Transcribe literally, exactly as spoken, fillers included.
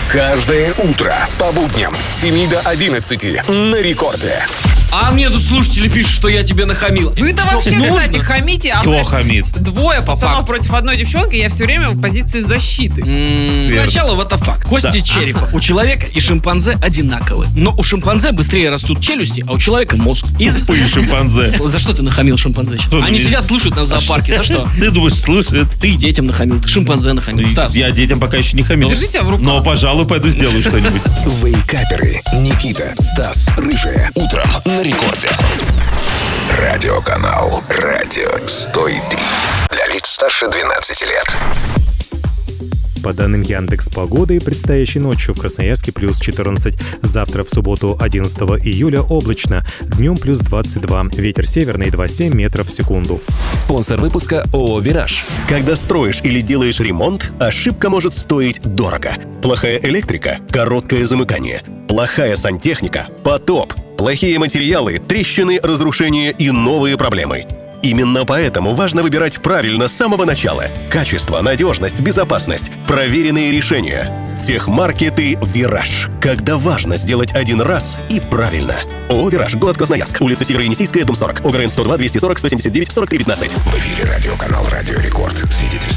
Каждое утро по будням с семи до одиннадцати на рекорде. А мне тут слушатели пишут, что я тебе нахамил. Вы-то Что вообще, нужно? кстати, хамите, а Кто знаешь, хамит? двое пацанов факту. против одной девчонки, я все время в позиции защиты. М, Сначала это факт. Кости Да. черепа у человека и шимпанзе одинаковые. Но у шимпанзе быстрее растут челюсти, а у человека мозг. И за- Тупые шимпанзе. За что ты нахамил шимпанзе? Что Они ты- сидят, слушают нас в зоопарке. За что? Ты думаешь, слушает? Ты детям нахамил, ты шимпанзе нахамил. Стас. Я детям пока еще не хамил. Держите в руках. Но, пожалуй, пойду сделаю что-нибудь. Вейкаперы Никита, Стас, Рыжая. Утром на рекорде. Радиоканал Радио сто три. Для лиц старше двенадцати лет. По данным Яндекс.Погоды, предстоящей ночью в Красноярске плюс четырнадцать. Завтра в субботу одиннадцатого июля облачно. Днем плюс двадцать два. Ветер северный два целых семь метров в секунду. Спонсор выпуска ООО «Вираж». Когда строишь или делаешь ремонт, ошибка может стоить дорого. Плохая электрика – короткое замыкание. Плохая сантехника – потоп. Плохие материалы – трещины, разрушения и новые проблемы. Именно поэтому важно выбирать правильно с самого начала. Качество, надежность, безопасность, проверенные решения. Техмаркеты «Вираж». Когда важно сделать один раз и правильно. ООО «Вираж», город Красноярск, улица Северо-Енисейская, дом сорок, ОГРН сто два двести сорок сто семьдесят девять сорок три пятнадцать. В эфире радиоканал Радио Рекорд. Свидетельство